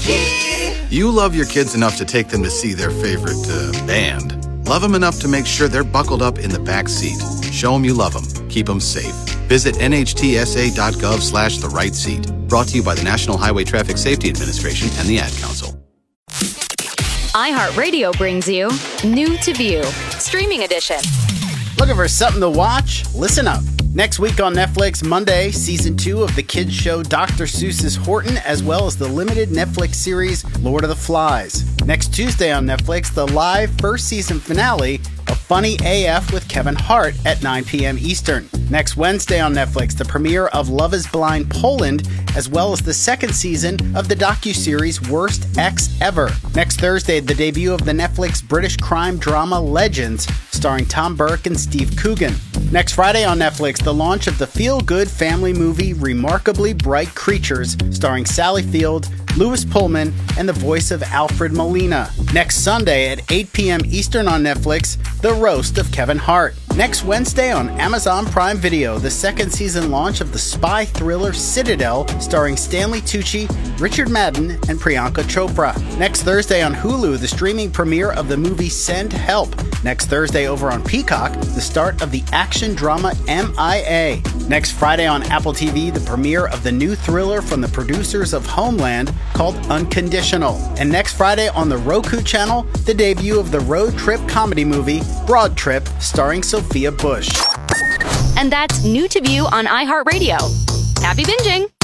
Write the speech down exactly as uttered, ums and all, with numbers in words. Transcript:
You love your kids enough to take them to see their favorite uh, band. Love them enough to make sure they're buckled up in the back seat. Show them you love them. Keep them safe. Visit nhtsa.gov slash the right seat. Brought to you by the National Highway Traffic Safety Administration and the Ad Council. iHeartRadio brings you New to View, Streaming Edition. Looking for something to watch? Listen up. Next week on Netflix, Monday, Season two of the kids show Doctor Seuss's Horton, as well as the limited Netflix series Lord of the Flies. Next Tuesday on Netflix, the live first season finale of Funny A F with Kevin Hart at nine p.m. Eastern. Next Wednesday on Netflix, the premiere of Love is Blind Poland, as well as the second season of the docuseries Worst Ex Ever. Next Thursday, the debut of the Netflix British crime drama Legends, starring Tom Burke and Steve Coogan. Next Friday on Netflix, the launch of the feel-good family movie Remarkably Bright Creatures, starring Sally Field, Lewis Pullman, and the voice of Alfred Molina. Next Sunday at eight p.m. Eastern on Netflix, The Roast of Kevin Hart. Next Wednesday on Amazon Prime Video, the second season launch of the spy thriller Citadel, starring Stanley Tucci, Richard Madden, and Priyanka Chopra. Next Thursday on Hulu, the streaming premiere of the movie Send Help. Next Thursday over on Peacock, the start of the action drama M I A. Next Friday on Apple T V, the premiere of the new thriller from the producers of Homeland called Unconditional. And next Friday on the Roku channel, the debut of the road trip comedy movie Broad Trip, starring Sophia Bush. And that's New to View on iHeartRadio. Happy binging!